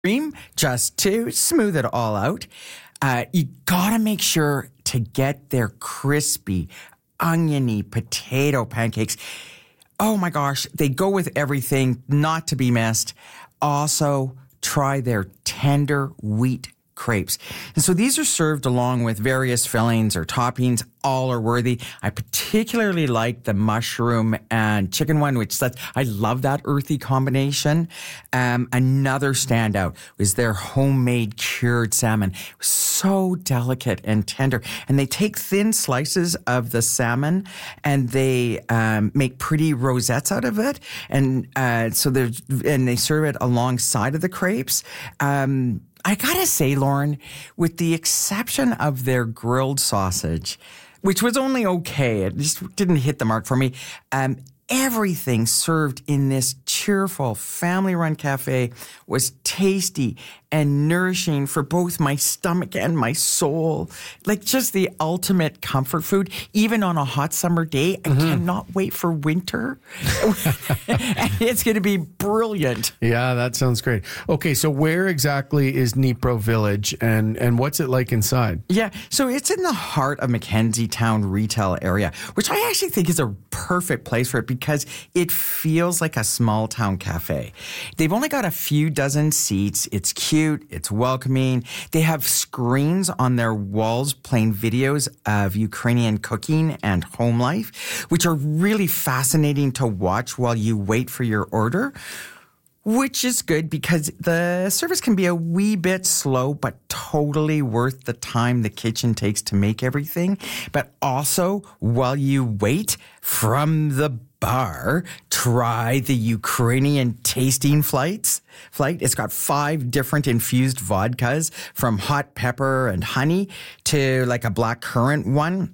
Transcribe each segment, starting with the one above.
cream just to smooth it all out. You gotta make sure to get their crispy, oniony potato pancakes. Oh my gosh, they go with everything, not to be missed. Also, try their tender wheat crepes. And so these are served along with various fillings or toppings. All are worthy. I particularly like the mushroom and chicken one, I love that earthy combination. Another standout was their homemade cured salmon. It was so delicate and tender. And they take thin slices of the salmon and they make pretty rosettes out of it. And they serve it alongside of the crepes. I gotta say, Lauren, with the exception of their grilled sausage, which was only okay, it just didn't hit the mark for me, everything served in this cheerful, family-run cafe was tasty and nourishing for both my stomach and my soul. Like just the ultimate comfort food. Even on a hot summer day, I cannot wait for winter. And it's going to be brilliant. Yeah, that sounds great. Okay, so where exactly is Dnipro Village and what's it like inside? Yeah, so it's in the heart of Mackenzie Town retail area, which I actually think is a perfect place for it because it feels like a small town cafe. They've only got a few dozen seats. It's cute. It's welcoming. They have screens on their walls playing videos of Ukrainian cooking and home life, which are really fascinating to watch while you wait for your order. Which is good because the service can be a wee bit slow, but totally worth the time the kitchen takes to make everything. But also, while you wait from the bar, try the Ukrainian tasting flight. It's got 5 different infused vodkas, from hot pepper and honey to like a black currant one.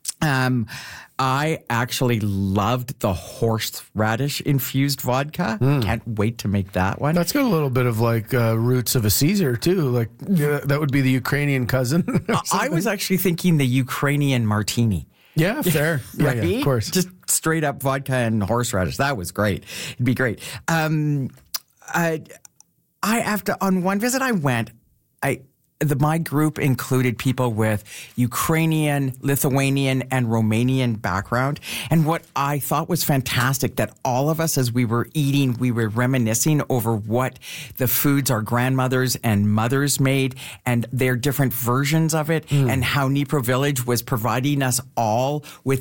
I actually loved the horseradish infused vodka. Can't wait to make that one. That's got a little bit of like roots of a Caesar too. Like that would be the Ukrainian cousin. I was actually thinking the Ukrainian martini. Yeah, fair. Right? Yeah, of course. Just straight up vodka and horseradish. That was great. It'd be great. On one visit I went, my group included people with Ukrainian, Lithuanian, and Romanian background. And what I thought was fantastic, that all of us, as we were eating, we were reminiscing over what the foods our grandmothers and mothers made and their different versions of it, and how Dnipro Village was providing us all with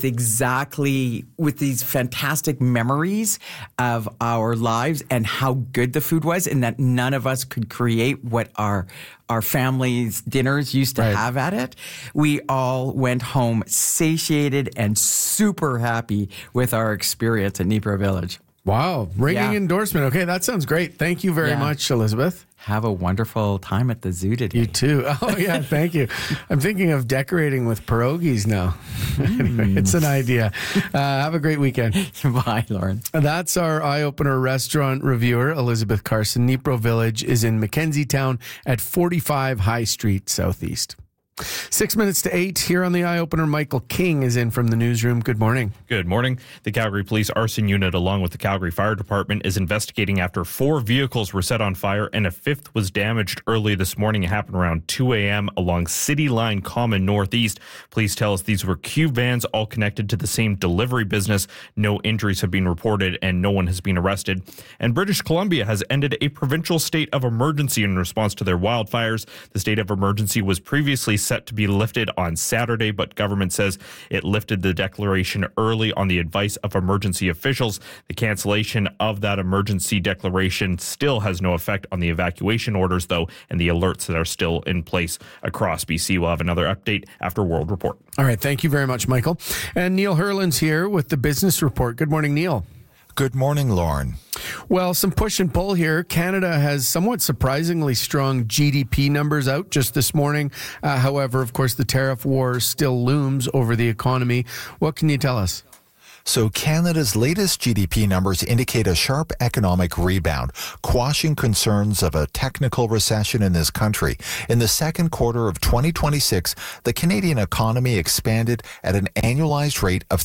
these fantastic memories of our lives and how good the food was, and that none of us could create what our family's dinners used to have at it. We all went home satiated and super happy with our experience at Dnipro Village. Wow. Ringing endorsement. Okay, that sounds great. Thank you very much, Elizabeth. Have a wonderful time at the zoo today. You too. Oh, yeah, thank you. I'm thinking of decorating with pierogies now. Anyway, it's an idea. Have a great weekend. Bye, Lauren. That's our eye-opener restaurant reviewer, Elizabeth Carson. Dnipro Village is in Mackenzie Town at 45 High Street Southeast. 6 minutes to 8 here on the Eye Opener. Michael King is in from the newsroom. Good morning. Good morning. The Calgary Police Arson Unit, along with the Calgary Fire Department, is investigating after 4 vehicles were set on fire and a 5th was damaged early this morning. It happened around 2 a.m. along City Line Common Northeast. Police tell us these were Q vans, all connected to the same delivery business. No injuries have been reported and no one has been arrested. And British Columbia has ended a provincial state of emergency in response to their wildfires. The state of emergency was previously set to be lifted on Saturday, but government says it lifted the declaration early on the advice of emergency officials. The cancellation of that emergency declaration still has no effect on the evacuation orders, though, and the alerts that are still in place across BC. We'll have another update after World Report. All right. Thank you very much, Michael. And Neil Hurlin's here with the Business Report. Good morning, Neil. Good morning, Lauren. Well, some push and pull here. Canada has somewhat surprisingly strong GDP numbers out just this morning. However, of course, the tariff war still looms over the economy. What can you tell us? So Canada's latest GDP numbers indicate a sharp economic rebound, quashing concerns of a technical recession in this country. In the second quarter of 2026, the Canadian economy expanded at an annualized rate of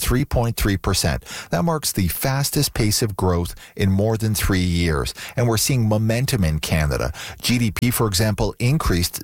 3.3%. That marks the fastest pace of growth in more than 3 years. And we're seeing momentum in Canada. GDP, for example, increased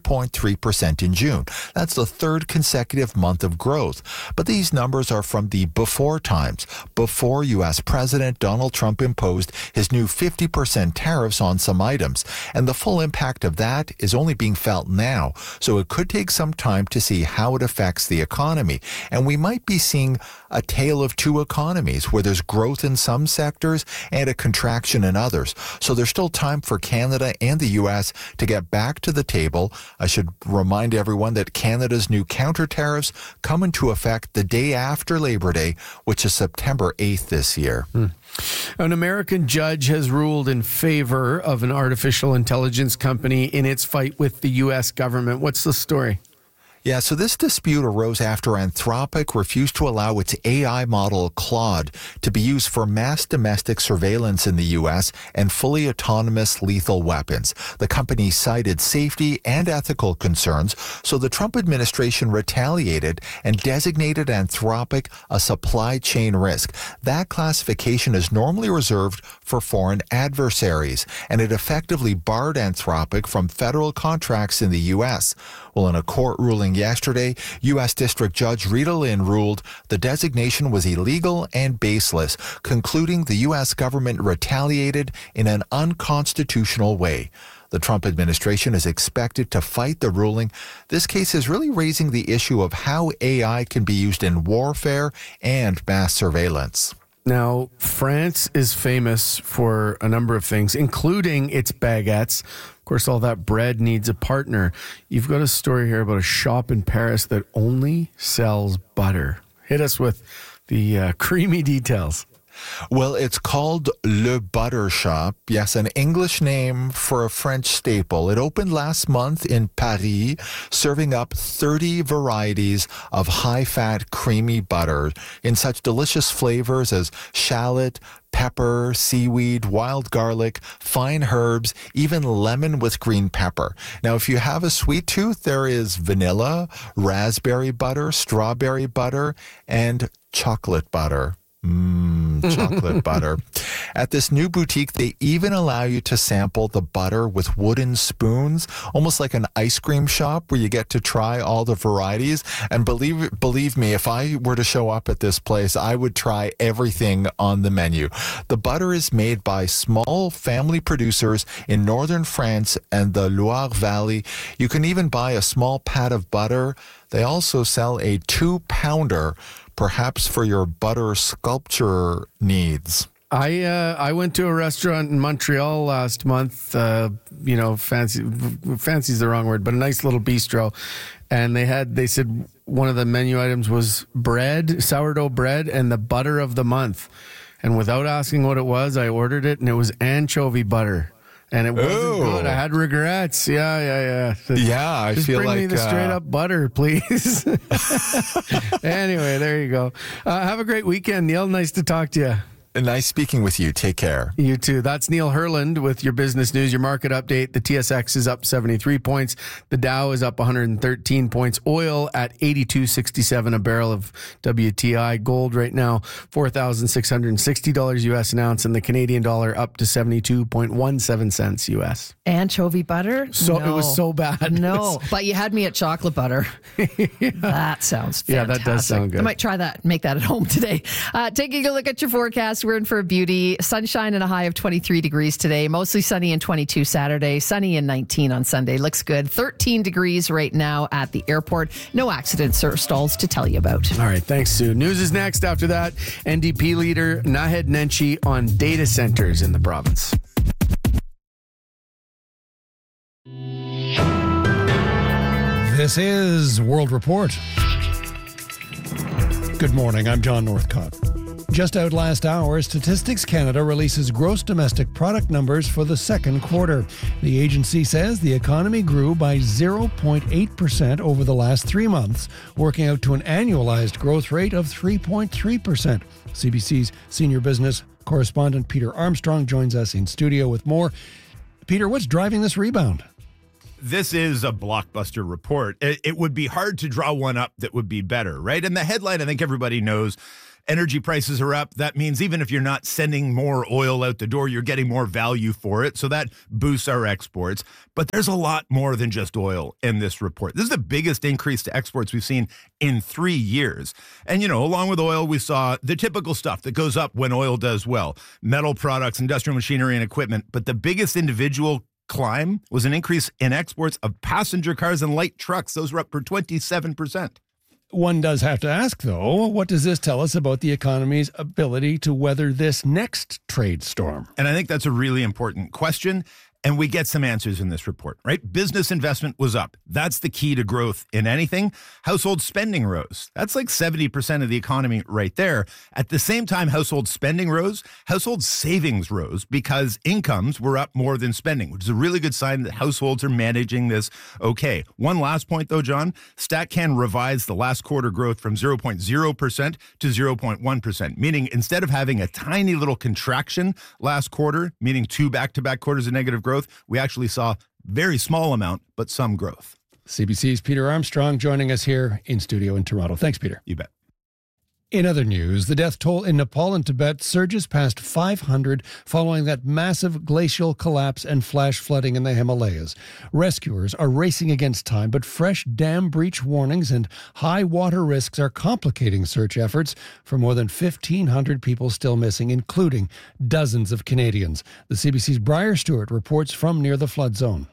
0.3% in June. That's the third consecutive month of growth. But these numbers are from the before times, before U.S. President Donald Trump imposed his new 50% tariffs on some items. And the full impact of that is only being felt now. So it could take some time to see how it affects the economy. And we might be seeing a tale of two economies where there's growth in some sectors and a contraction in others. So there's still time for Canada and the U.S. to get back to the table. I should remind everyone that Canada's new counter tariffs come into effect the day after Labor Day, which is September 8th this year. An American judge has ruled in favor of an artificial intelligence company in its fight with the U.S. government. What's the story? Yeah, so this dispute arose after Anthropic refused to allow its AI model Claude to be used for mass domestic surveillance in the U.S. and fully autonomous lethal weapons. The company cited safety and ethical concerns, so the Trump administration retaliated and designated Anthropic a supply chain risk. That classification is normally reserved for foreign adversaries, and it effectively barred Anthropic from federal contracts in the U.S. Well, in a court ruling yesterday, U.S. District Judge Rita Lynn ruled the designation was illegal and baseless, concluding the U.S. government retaliated in an unconstitutional way. The Trump administration is expected to fight the ruling. This case is really raising the issue of how AI can be used in warfare and mass surveillance. Now, France is famous for a number of things, including its baguettes. Of course, all that bread needs a partner. You've got a story here about a shop in Paris that only sells butter. Hit us with the creamy details. Well, it's called Le Butter Shop. Yes, an English name for a French staple. It opened last month in Paris, serving up 30 varieties of high-fat, creamy butter in such delicious flavors as shallot, pepper, seaweed, wild garlic, fine herbs, even lemon with green pepper. Now, if you have a sweet tooth, there is vanilla, raspberry butter, strawberry butter, and chocolate butter. Chocolate butter. At this new boutique, they even allow you to sample the butter with wooden spoons, almost like an ice cream shop where you get to try all the varieties. And believe me, if I were to show up at this place, I would try everything on the menu. The butter is made by small family producers in northern France and the Loire Valley. You can even buy a small pat of butter. They also sell a 2-pounder, perhaps for your butter sculpture needs. I went to a restaurant in Montreal last month, fancy's the wrong word, but a nice little bistro. And they said one of the menu items was bread, sourdough bread, and the butter of the month. And without asking what it was, I ordered it, and it was anchovy butter. And it wasn't good. I had regrets. Yeah. Yeah, I feel like... Just bring me the straight-up butter, please. Anyway, there you go. Have a great weekend, Neil. Nice to talk to you. Nice speaking with you. Take care. You too. That's Neil Herland with your business news, your market update. The TSX is up 73 points. The Dow is up 113 points. Oil at $82.67 a barrel of WTI. Gold right now, $4,660 US an ounce, and the Canadian dollar up to 72.17 cents US. Anchovy butter? So no. It was so bad. No, but you had me at chocolate butter. Yeah. That sounds fantastic. Yeah, that does sound good. I might try that, make that at home today. Taking a look at your forecast, we're in for a beauty. Sunshine and a high of 23 degrees today. Mostly sunny and 22 Saturday. Sunny and 19 on Sunday. Looks good. 13 degrees right now at the airport. No accidents or stalls to tell you about. All right, thanks, Sue. News is next. After that, NDP leader Naheed Nenshi on data centers in the province. This is World Report. Good morning. I'm John Northcott. Just out last hour, Statistics Canada releases gross domestic product numbers for the second quarter. The agency says the economy grew by 0.8% over the last 3 months, working out to an annualized growth rate of 3.3%. CBC's senior business correspondent Peter Armstrong joins us in studio with more. Peter, what's driving this rebound? This is a blockbuster report. It would be hard to draw one up that would be better, right? And the headline, I think everybody knows, energy prices are up. That means even if you're not sending more oil out the door, you're getting more value for it. So that boosts our exports. But there's a lot more than just oil in this report. This is the biggest increase to exports we've seen in 3 years. And, along with oil, we saw the typical stuff that goes up when oil does well. Metal products, industrial machinery and equipment. But the biggest individual climb was an increase in exports of passenger cars and light trucks. Those were up for 27%. One does have to ask, though, what does this tell us about the economy's ability to weather this next trade storm? And I think that's a really important question. And we get some answers in this report, right? Business investment was up. That's the key to growth in anything. Household spending rose. That's like 70% of the economy right there. At the same time, household spending rose, household savings rose because incomes were up more than spending, which is a really good sign that households are managing this okay. One last point, though, John. StatCan revised the last quarter growth from 0.0% to 0.1%, meaning instead of having a tiny little contraction last quarter, meaning 2 back-to-back quarters of negative growth, we actually saw very small amount, but some growth. CBC's Peter Armstrong joining us here in studio in Toronto. Thanks, Peter. You bet. In other news, the death toll in Nepal and Tibet surges past 500 following that massive glacial collapse and flash flooding in the Himalayas. Rescuers are racing against time, but fresh dam breach warnings and high water risks are complicating search efforts for more than 1,500 people still missing, including dozens of Canadians. The CBC's Briar Stewart reports from near the flood zone.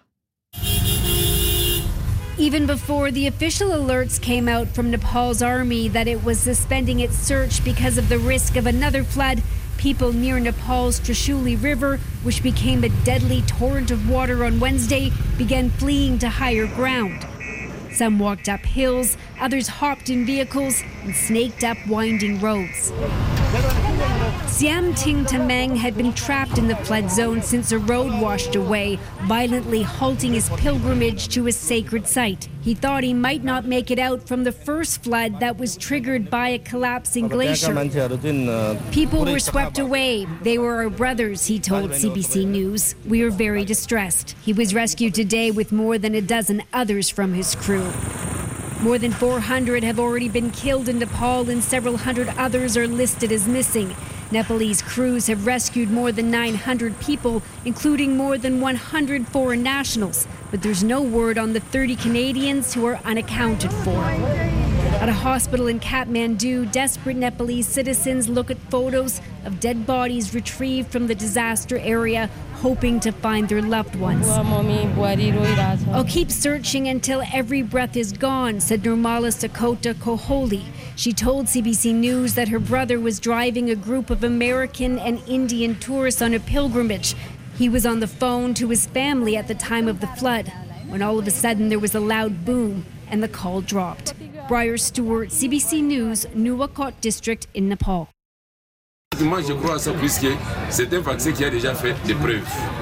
Even before the official alerts came out from Nepal's army that it was suspending its search because of the risk of another flood, people near Nepal's Trishuli River, which became a deadly torrent of water on Wednesday, began fleeing to higher ground. Some walked up hills, others hopped in vehicles and snaked up winding roads. Siam Ting Tamang had been trapped in the flood zone since a road washed away, violently halting his pilgrimage to a sacred site. He thought he might not make it out from the first flood that was triggered by a collapsing glacier. People were swept away. They were our brothers, he told CBC News. We are very distressed. He was rescued today with more than a dozen others from his crew. More than 400 have already been killed in Nepal and several hundred others are listed as missing. Nepalese crews have rescued more than 900 people, including more than 100 foreign nationals. But there's no word on the 30 Canadians who are unaccounted for. At a hospital in Kathmandu, desperate Nepalese citizens look at photos of dead bodies retrieved from the disaster area, hoping to find their loved ones. I'll keep searching until every breath is gone, said Nirmala Sakota Koholi. She told CBC News that her brother was driving a group of American and Indian tourists on a pilgrimage. He was on the phone to his family at the time of the flood, when all of a sudden there was a loud boom and the call dropped. Briar Stewart, CBC News, Nuwakot District in Nepal. Moi, je crois ça puisque c'est un vaccin qui a déjà fait des preuves.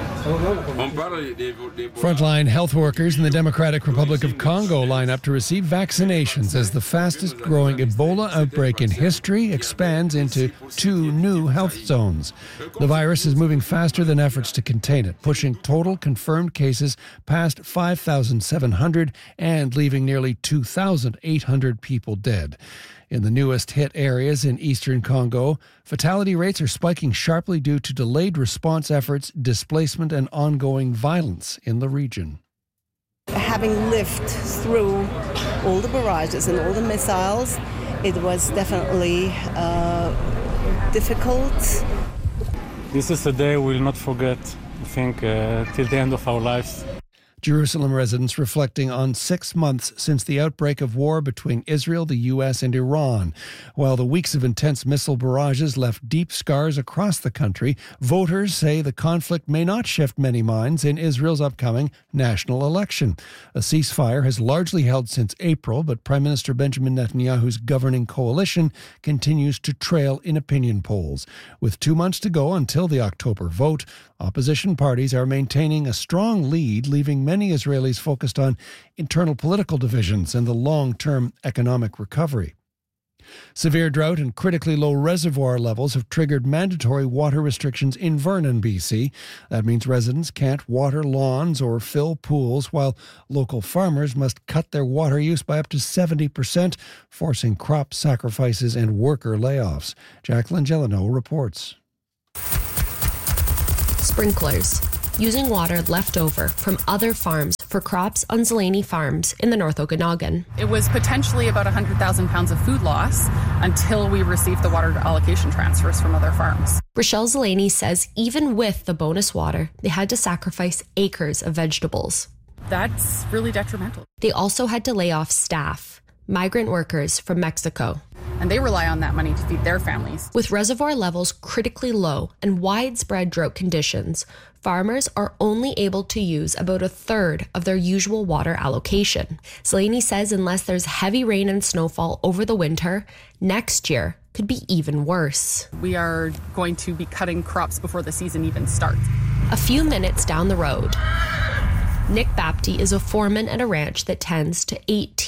Frontline health workers in the Democratic Republic of Congo line up to receive vaccinations as the fastest growing Ebola outbreak in history expands into 2 new health zones. The virus is moving faster than efforts to contain it, pushing total confirmed cases past 5,700 and leaving nearly 2,800 people dead. In the newest hit areas in eastern Congo, fatality rates are spiking sharply due to delayed response efforts, displacement, and ongoing violence in the region. Having lived through all the barrages and all the missiles, it was definitely difficult. This is a day we will not forget, I think, till the end of our lives. Jerusalem residents reflecting on 6 months since the outbreak of war between Israel, the U.S., and Iran. While the weeks of intense missile barrages left deep scars across the country, voters say the conflict may not shift many minds in Israel's upcoming national election. A ceasefire has largely held since April, but Prime Minister Benjamin Netanyahu's governing coalition continues to trail in opinion polls. With 2 months to go until the October vote, opposition parties are maintaining a strong lead, leaving many Israelis focused on internal political divisions and the long-term economic recovery. Severe drought and critically low reservoir levels have triggered mandatory water restrictions in Vernon, BC. That means residents can't water lawns or fill pools, while local farmers must cut their water use by up to 70%, forcing crop sacrifices and worker layoffs. Jacqueline Gelano reports. Sprinklers, using water left over from other farms for crops on Zeleny Farms in the North Okanagan. It was potentially about 100,000 pounds of food loss until we received the water allocation transfers from other farms. Rochelle Zeleny says even with the bonus water, they had to sacrifice acres of vegetables. That's really detrimental. They also had to lay off staff, migrant workers from Mexico. And they rely on that money to feed their families. With reservoir levels critically low and widespread drought conditions, farmers are only able to use about a third of their usual water allocation. Zeleny says unless there's heavy rain and snowfall over the winter, next year could be even worse. We are going to be cutting crops before the season even starts. A few minutes down the road, Nick Bapty is a foreman at a ranch that tends to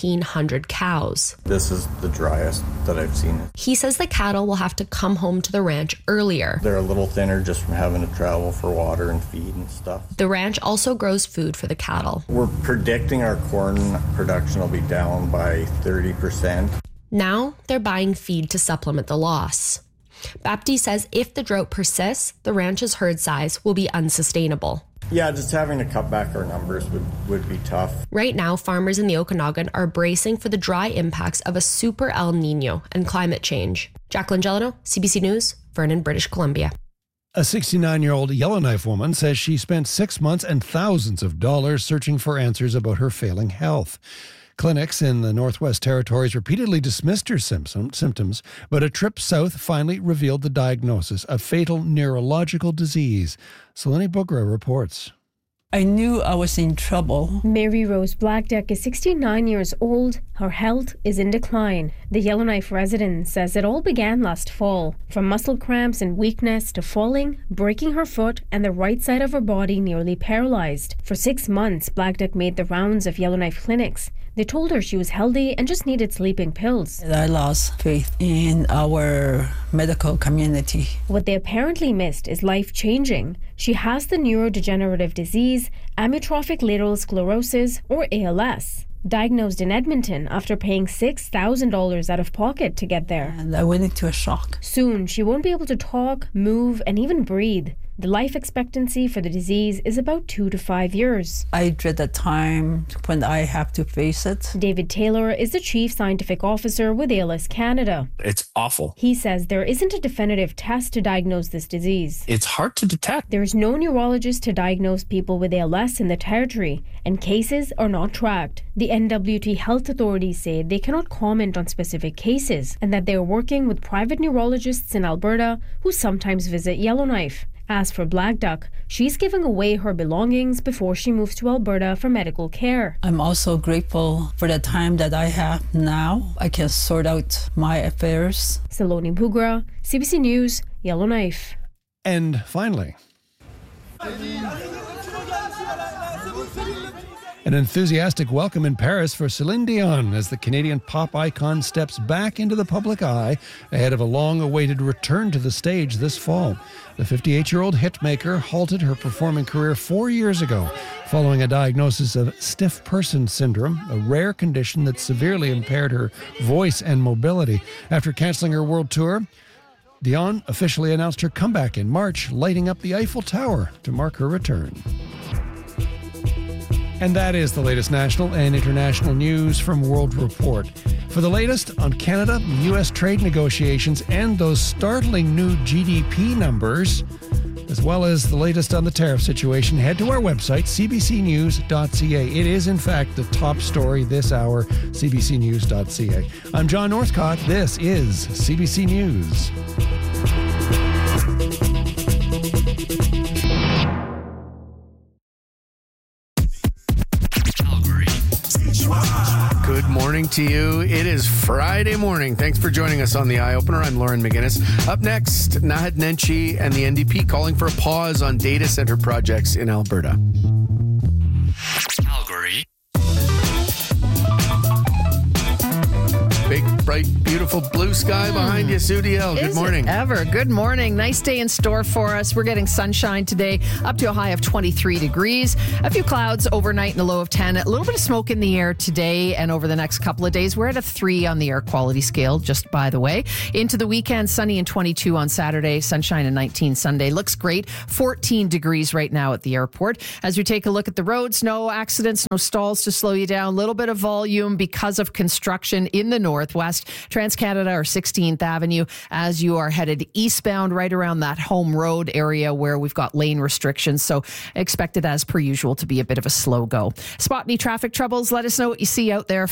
1,800 cows. This is the driest that I've seen. He says the cattle will have to come home to the ranch earlier. They're a little thinner just from having to travel for water and feed and stuff. The ranch also grows food for the cattle. We're predicting our corn production will be down by 30%. Now they're buying feed to supplement the loss. Bapty says if the drought persists, the ranch's herd size will be unsustainable. Yeah, just having to cut back our numbers would be tough. Right now, farmers in the Okanagan are bracing for the dry impacts of a super El Nino and climate change. Jacqueline Gelano, CBC News, Vernon, British Columbia. A 69-year-old Yellowknife woman says she spent 6 months and thousands of dollars searching for answers about her failing health. Clinics in the Northwest Territories repeatedly dismissed her symptoms, but a trip south finally revealed the diagnosis, a fatal neurological disease. Selene Bugra reports. I knew I was in trouble. Mary Rose Blackduck is 69 years old. Her health is in decline. The Yellowknife resident says it all began last fall. From muscle cramps and weakness to falling, breaking her foot, and the right side of her body nearly paralyzed. For 6 months, Blackduck made the rounds of Yellowknife clinics. They told her she was healthy and just needed sleeping pills. I lost faith in our medical community. What they apparently missed is life-changing. She has the neurodegenerative disease, amyotrophic lateral sclerosis, or ALS. Diagnosed in Edmonton after paying $6,000 out of pocket to get there. And I went into a shock. Soon, she won't be able to talk, move, and even breathe. The life expectancy for the disease is about 2 to 5 years. I dread the time when I have to face it. David Taylor is the Chief Scientific Officer with ALS Canada. It's awful. He says there isn't a definitive test to diagnose this disease. It's hard to detect. There is no neurologist to diagnose people with ALS in the territory, and cases are not tracked. The NWT health authorities say they cannot comment on specific cases and that they are working with private neurologists in Alberta who sometimes visit Yellowknife. As for Blackduck, she's giving away her belongings before she moves to Alberta for medical care. I'm also grateful for the time that I have now. I can sort out my affairs. Selene Bugra, CBC News, Yellowknife. And finally, an enthusiastic welcome in Paris for Celine Dion as the Canadian pop icon steps back into the public eye ahead of a long-awaited return to the stage this fall. The 58-year-old hitmaker halted her performing career 4 years ago following a diagnosis of stiff person syndrome, a rare condition that severely impaired her voice and mobility. After canceling her world tour, Dion officially announced her comeback in March, lighting up the Eiffel Tower to mark her return. And that is the latest national and international news from World Report. For the latest on Canada, U.S. trade negotiations, and those startling new GDP numbers, as well as the latest on the tariff situation, head to our website, cbcnews.ca. It is, in fact, the top story this hour, cbcnews.ca. I'm John Northcott. This is CBC News. Good morning to you. It is Friday morning. Thanks for joining us on the Eye Opener. I'm Lauren McGinnis. Up next, Naheed Nenshi and the NDP calling for a pause on data center projects in Alberta. Calgary. Big, bright, beautiful blue sky behind you, Sudiel. Good morning. Ever. Good morning. Nice day in store for us. We're getting sunshine today, up to a high of 23 degrees. A few clouds overnight and a low of 10. A little bit of smoke in the air today and over the next couple of days. We're at a 3 on the air quality scale, just by the way. Into the weekend, sunny and 22 on Saturday, sunshine and 19 Sunday. Looks great. 14 degrees right now at the airport. As we take a look at the roads, no accidents, no stalls to slow you down. A little bit of volume because of construction in the northwest. Trans-Canada or 16th Avenue as you are headed eastbound right around that home road area where we've got lane restrictions. So expect it as per usual to be a bit of a slow go. Spot any traffic troubles? Let us know what you see out there.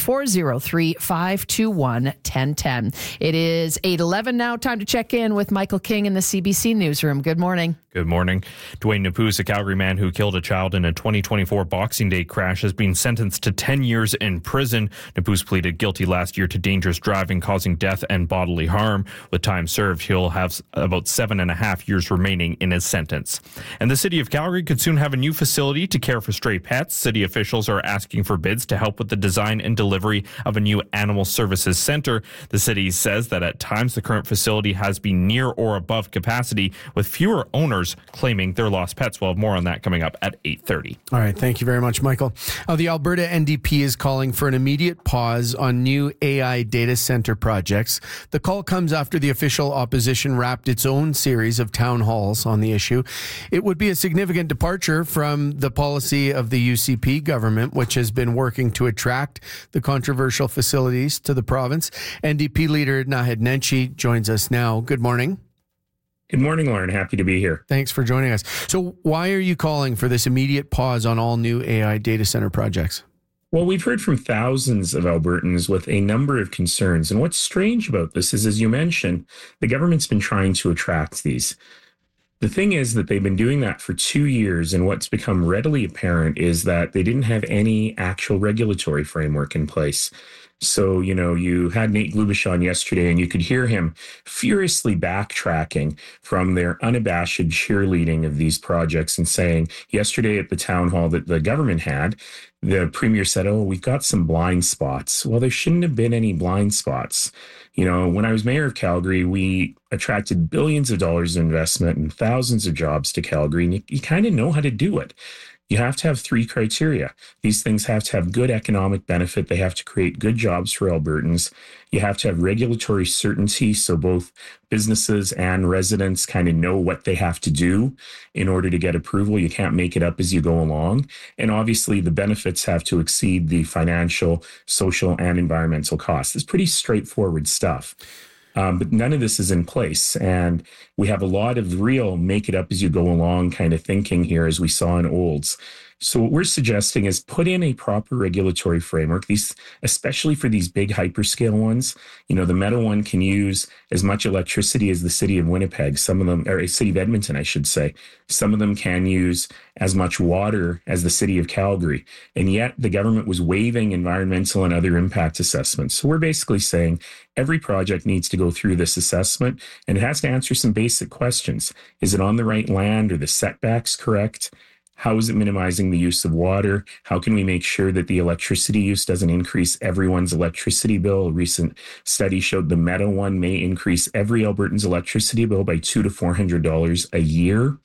403-521-1010. It is 8:11 now. Time to check in with Michael King in the CBC newsroom. Good morning. Good morning. Dwayne Napuz, a Calgary man who killed a child in a 2024 Boxing Day crash, has been sentenced to 10 years in prison. Napuz pleaded guilty last year to dangerous driving causing death and bodily harm. With time served, he'll have about 7.5 years remaining in his sentence. And the city of Calgary could soon have a new facility to care for stray pets. City officials are asking for bids to help with the design and delivery of a new animal services center. The city says that at times the current facility has been near or above capacity, with fewer owners claiming their lost pets. We'll have more on that coming up at 8:30. All right. Thank you very much, Michael. The Alberta NDP is calling for an immediate pause on new AI data center projects. The call comes after the official opposition wrapped its own series of town halls on the issue. It would be a significant departure from the policy of the UCP government, which has been working to attract the controversial facilities to the province. NDP leader Naheed Nenshi joins us now. Good morning. Good morning, Lauren. Happy to be here. Thanks for joining us. So why are you calling for this immediate pause on all new AI data center projects? Well, we've heard from thousands of Albertans with a number of concerns. And what's strange about this is, as you mentioned, the government's been trying to attract these. The thing is that they've been doing that for 2 years. And what's become readily apparent is that they didn't have any actual regulatory framework in place. So, you had Nate Glubish on yesterday, and you could hear him furiously backtracking from their unabashed cheerleading of these projects and saying yesterday at the town hall that the government had, the premier said, we've got some blind spots. Well, there shouldn't have been any blind spots. When I was mayor of Calgary, we attracted billions of dollars in investment and thousands of jobs to Calgary, and you kind of know how to do it. You have to have 3 criteria. These things have to have good economic benefit. They have to create good jobs for Albertans. You have to have regulatory certainty, so both businesses and residents kind of know what they have to do in order to get approval. You can't make it up as you go along. And obviously, the benefits have to exceed the financial, social, and environmental costs. It's pretty straightforward stuff. But none of this is in place. And we have a lot of real make it up as you go along kind of thinking here, as we saw in Olds. So what we're suggesting is put in a proper regulatory framework, especially for these big hyperscale ones. The Meta one can use as much electricity as the city of Winnipeg. Some of them, or city of Edmonton, I should say. Some of them can use as much water as the city of Calgary. And yet the government was waiving environmental and other impact assessments. So we're basically saying every project needs to go through this assessment, and it has to answer some basic questions. Is it on the right land? Are the setbacks correct? How is it minimizing the use of water? How can we make sure that the electricity use doesn't increase everyone's electricity bill? A recent study showed the Meta one may increase every Albertan's electricity bill by $200 to $400 a year.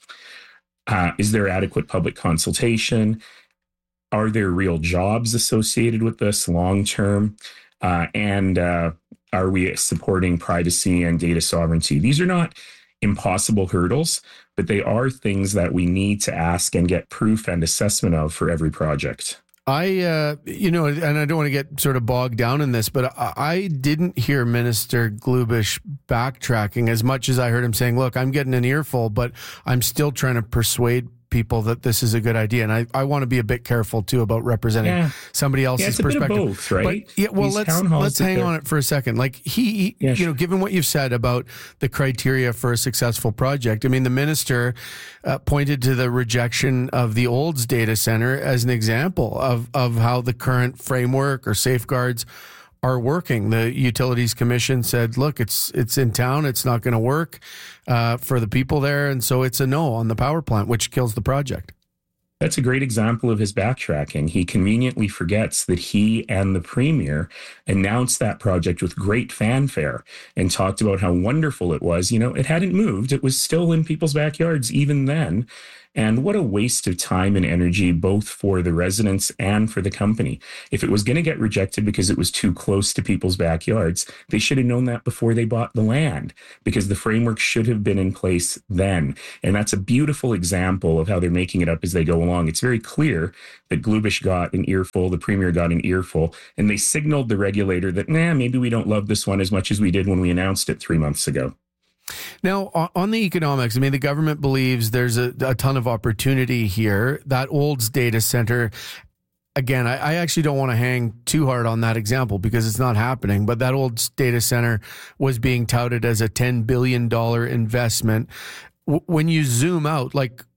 Is there adequate public consultation? Are there real jobs associated with this long term? And are we supporting privacy and data sovereignty? These are not impossible hurdles, but they are things that we need to ask and get proof and assessment of for every project. And I don't want to get sort of bogged down in this, but I didn't hear Minister Glubish backtracking as much as I heard him saying, look, I'm getting an earful, but I'm still trying to persuade people that this is a good idea. And I want to be a bit careful too about representing somebody else's perspective. Bit of both, right? But, let's hang on it for a second. Like he given what you've said about the criteria for a successful project, I mean, the minister pointed to the rejection of the Olds data center as an example of how the current framework or safeguards are working. The Utilities Commission said, look, it's in town. It's not going to work for the people there. And so it's a no on the power plant, which kills the project. That's a great example of his backtracking. He conveniently forgets that he and the premier announced that project with great fanfare and talked about how wonderful it was. It hadn't moved. It was still in people's backyards even then. And what a waste of time and energy, both for the residents and for the company. If it was going to get rejected because it was too close to people's backyards, they should have known that before they bought the land, because the framework should have been in place then. And that's a beautiful example of how they're making it up as they go along. It's very clear that Glubish got an earful, the premier got an earful, and they signaled the regulator that, maybe we don't love this one as much as we did when we announced it 3 months ago. Now, on the economics, I mean, the government believes there's a ton of opportunity here. That Olds data center, again, I actually don't want to hang too hard on that example because it's not happening, but that Olds data center was being touted as a $10 billion investment. When you zoom out,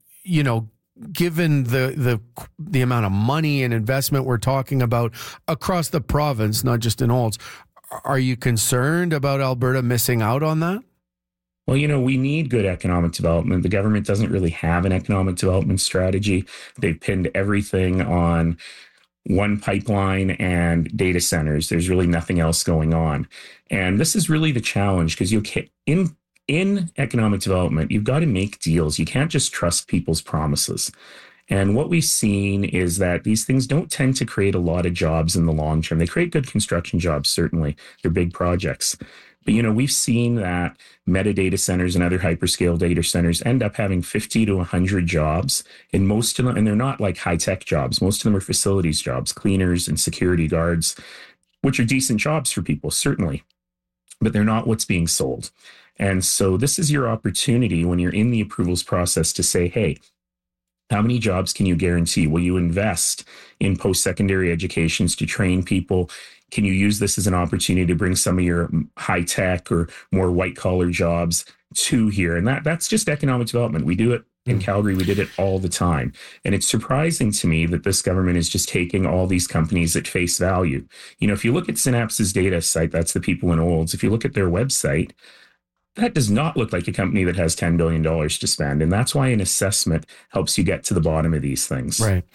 given the amount of money and investment we're talking about across the province, not just in Olds, are you concerned about Alberta missing out on that? Well, we need good economic development. The government doesn't really have an economic development strategy. They've pinned everything on one pipeline and data centers. There's really nothing else going on. And this is really the challenge, because in economic development, you've got to make deals. You can't just trust people's promises. And what we've seen is that these things don't tend to create a lot of jobs in the long term. They create good construction jobs, certainly. They're big projects. But, we've seen that metadata centers and other hyperscale data centers end up having 50 to 100 jobs. And most of them, and they're not like high-tech jobs. Most of them are facilities jobs, cleaners and security guards, which are decent jobs for people, certainly. But they're not what's being sold. And so this is your opportunity when you're in the approvals process to say, hey, how many jobs can you guarantee? Will you invest in post-secondary educations to train people? Can you use this as an opportunity to bring some of your high-tech or more white-collar jobs to here? And that's just economic development. We do it in Calgary. We did it all the time. And it's surprising to me that this government is just taking all these companies at face value. If you look at Synapse's data site, that's the people in Olds. If you look at their website, that does not look like a company that has $10 billion to spend. And that's why an assessment helps you get to the bottom of these things. Right.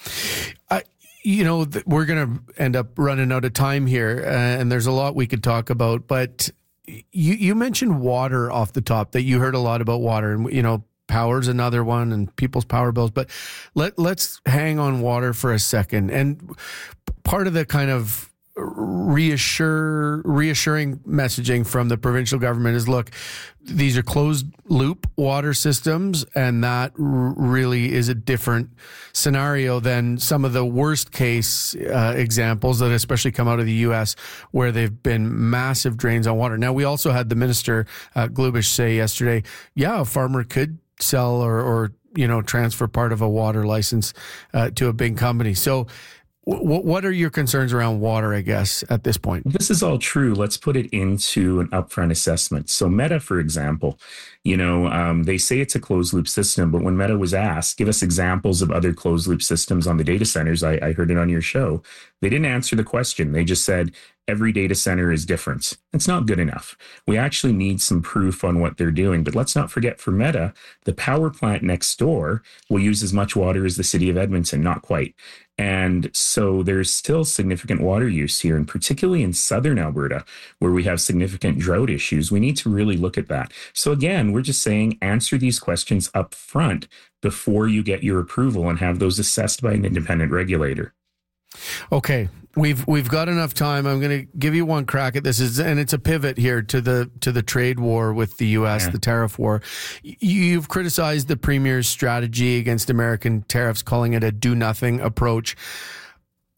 We're going to end up running out of time here, and there's a lot we could talk about. But you mentioned water off the top, that you heard a lot about water. And, power's another one, and people's power bills. But let's hang on water for a second. And part of the kind of reassuring messaging from the provincial government is, look, these are closed loop water systems, and that really is a different scenario than some of the worst case examples that especially come out of the U.S. where they've been massive drains on water. Now, we also had the minister, Glubish, say yesterday, a farmer could sell or transfer part of a water license to a big company. So what are your concerns around water, I guess, at this point? This is all true. Let's put it into an upfront assessment. So Meta, for example, they say it's a closed loop system, but when Meta was asked, give us examples of other closed loop systems on the data centers, I heard it on your show, they didn't answer the question. They just said, every data center is different. It's not good enough. We actually need some proof on what they're doing. But let's not forget, for Meta, the power plant next door will use as much water as the city of Edmonton, not quite. And so there's still significant water use here, and particularly in southern Alberta, where we have significant drought issues. We need to really look at that. So again, we're just saying, answer these questions up front before you get your approval and have those assessed by an independent regulator. Okay, we've got enough time. I'm going to give you one crack at this, and it's a pivot here to the trade war with the U.S., the tariff war. You've criticized the Premier's strategy against American tariffs, calling it a do-nothing approach.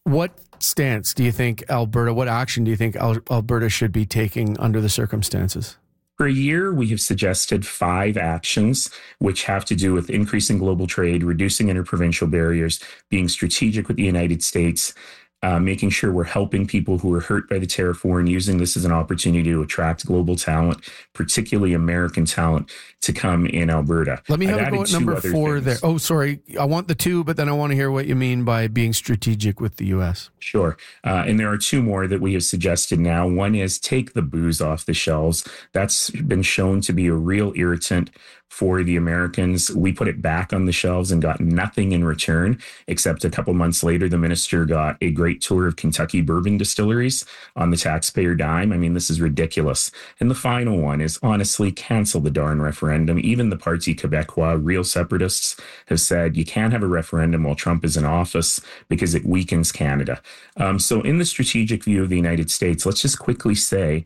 What stance do you think what action do you think Alberta should be taking under the circumstances? For a year, we have suggested 5 actions which have to do with increasing global trade, reducing interprovincial barriers, being strategic with the United States, making sure we're helping people who are hurt by the tariff war and using this as an opportunity to attract global talent, particularly American talent, to come in Alberta. Let me have a go at number 4 there. Oh, sorry. I want the 2, but then I want to hear what you mean by being strategic with the U.S. Sure. And there are 2 more that we have suggested now. One is take the booze off the shelves. That's been shown to be a real irritant for the Americans. We put it back on the shelves and got nothing in return, except a couple months later, the minister got a great tour of Kentucky bourbon distilleries on the taxpayer dime. I mean, this is ridiculous. And the final one is honestly cancel the darn referendum. Even the Parti Québécois, real separatists, have said you can't have a referendum while Trump is in office because it weakens Canada. So in the strategic view of the United States, let's just quickly say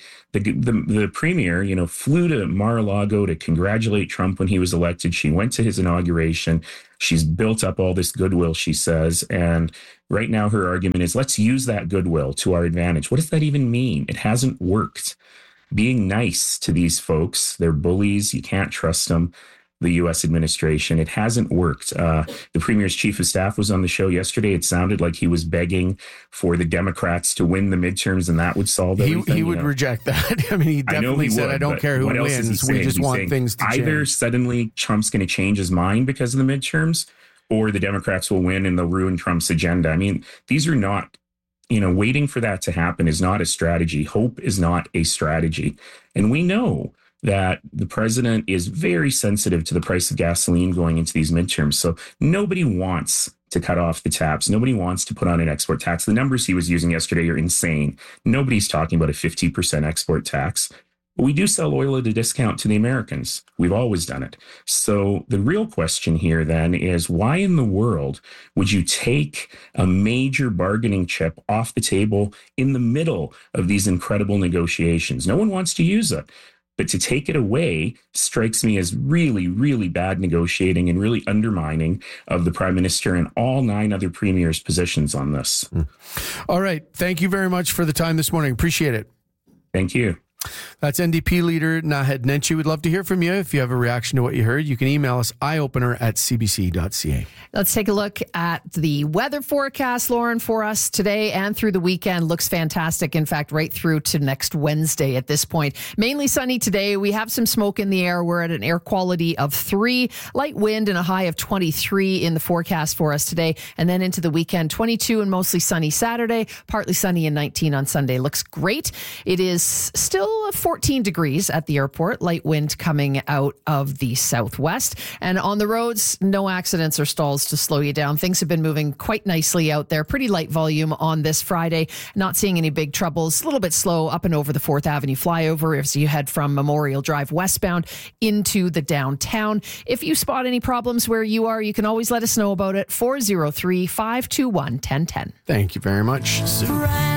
the premier, flew to Mar-a-Lago to congratulate Trump when he was elected. She went to his inauguration. She's built up all this goodwill, she says. And right now her argument is, let's use that goodwill to our advantage. What does that even mean? It hasn't worked. Being nice to these folks, they're bullies. You can't trust them. The U.S. administration. It hasn't worked. The Premier's chief of staff was on the show yesterday. It sounded like he was begging for the Democrats to win the midterms, and that would solve everything. He would reject that. I mean, he definitely said, I don't care who wins. We just want things to change. Either suddenly Trump's going to change his mind because of the midterms, or the Democrats will win and they'll ruin Trump's agenda. I mean, these are not, waiting for that to happen is not a strategy. Hope is not a strategy. And we know that the president is very sensitive to the price of gasoline going into these midterms. So nobody wants to cut off the taps. Nobody wants to put on an export tax. The numbers he was using yesterday are insane. Nobody's talking about a 50% export tax. But we do sell oil at a discount to the Americans. We've always done it. So the real question here then is, why in the world would you take a major bargaining chip off the table in the middle of these incredible negotiations? No one wants to use it. But to take it away strikes me as really, really bad negotiating and really undermining of the Prime Minister and all 9 other premiers' positions on this. All right. Thank you very much for the time this morning. Appreciate it. Thank you. That's NDP leader Naheed Nenshi. We'd love to hear from you. If you have a reaction to what you heard, you can email us eyeopener@cbc.ca. Let's take a look at the weather forecast, Lauren, for us today and through the weekend. Looks fantastic. In fact, right through to next Wednesday at this point. Mainly sunny today. We have some smoke in the air. We're at an air quality of 3, light wind and a high of 23 in the forecast for us today. And then into the weekend, 22 and mostly sunny Saturday, partly sunny and 19 on Sunday. Looks great. It is still 14 degrees at the airport, light wind coming out of the southwest. And on the roads, no accidents or stalls to slow you down. Things have been moving quite nicely out there. Pretty light volume on this Friday. Not seeing any big troubles. A little bit slow up and over the 4th Avenue flyover as you head from Memorial Drive westbound into the downtown. If you spot any problems where you are, you can always let us know about it. 403-521-1010. Thank you very much, Sue.